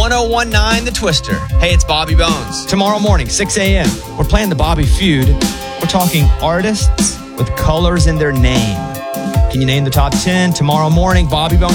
1019 The Twister. Hey, it's Bobby Bones. Tomorrow morning, 6 a.m., we're playing the Bobby Feud. We're talking artists with colors in their name. Can you name the top 10? Tomorrow morning, Bobby Bones